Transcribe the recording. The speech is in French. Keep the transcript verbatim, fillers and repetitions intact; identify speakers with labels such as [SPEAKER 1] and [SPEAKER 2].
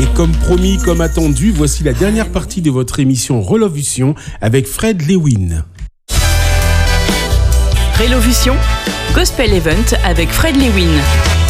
[SPEAKER 1] Et comme promis, comme attendu, voici la dernière partie de votre émission Relovution avec Fred Lewin.
[SPEAKER 2] Relovution, Gospel Event avec Fred Lewin.